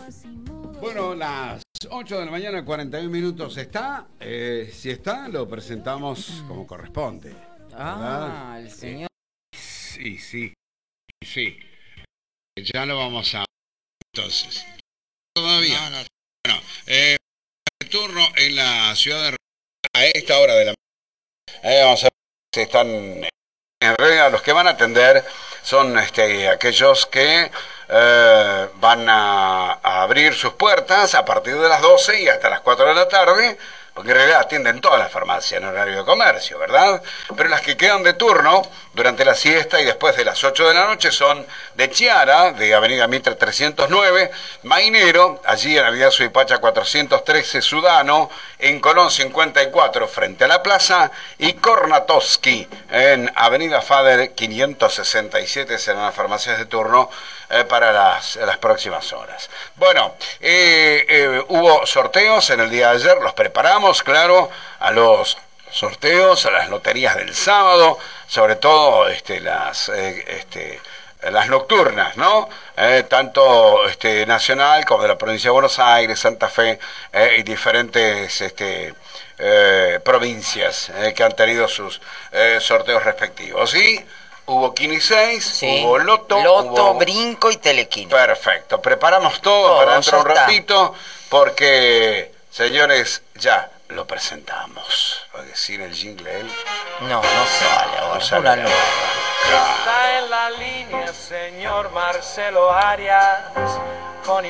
Bueno, las 8 de la mañana, 41 minutos está. Si está, lo presentamos como corresponde. ¿Verdad? El señor. Sí. Ya lo vamos a... Entonces, todavía. No. Bueno, turno en la ciudad de... A esta hora de la mañana. Vamos a ver si están... En realidad, los que van a atender son aquellos que van a abrir sus puertas a partir de las 12 y hasta las 4 de la tarde, porque en realidad atienden todas las farmacias en horario de comercio, ¿verdad? Pero las que quedan de turno durante la siesta y después de las 8 de la noche son de Chiara, de Avenida Mitre 309, Mainero, allí en Avenida Suipacha 413, Sudano, en Colón 54, frente a la plaza, y Kornatowski, en Avenida Fader 567, serán las farmacias de turno para las próximas horas. Bueno, hubo sorteos en el día de ayer, los preparamos, claro, a los sorteos, a las loterías del sábado, sobre todo las nocturnas, ¿no? Tanto nacional como de la provincia de Buenos Aires, Santa Fe y diferentes provincias que han tenido sus sorteos respectivos. Y hubo Quini 6, sí, hubo Loto, hubo Brinco y Telequino. Perfecto, preparamos todo para dentro de un ratito, porque, señores, ya lo presentamos. ¿Va a decir el jingle él? No sale ahora. No sale. Una Está en la línea, señor Marcelo Arias, con